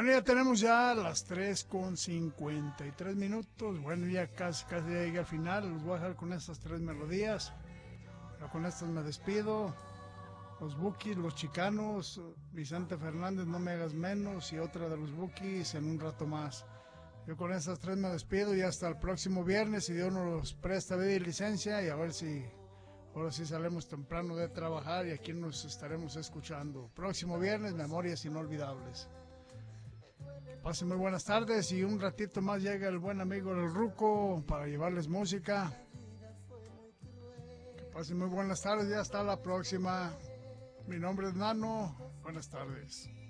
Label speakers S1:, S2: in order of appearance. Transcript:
S1: Bueno, ya tenemos ya las 3:53. Bueno, ya casi llegué al final. Los voy a dejar con estas tres melodías. Pero con estas me despido. Los Bukis, los Chicanos, Vicente Fernández, No Me Hagas Menos, y otra de los Bukis en un rato más. Yo con estas tres me despido y hasta el próximo viernes, si Dios nos presta vida y licencia, y a ver si ahora sí salimos temprano de trabajar y aquí nos estaremos escuchando. Próximo viernes, Memorias Inolvidables. Pasen muy buenas tardes y un ratito más llega el buen amigo el Ruco para llevarles música. Que pasen muy buenas tardes y hasta la próxima. Mi nombre es Nano. Buenas tardes.